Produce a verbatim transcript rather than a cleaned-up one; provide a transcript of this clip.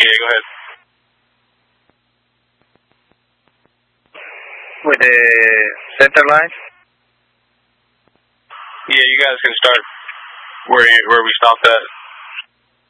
Yeah, go ahead. With the center line? Yeah, you guys can start where you, where we stopped at.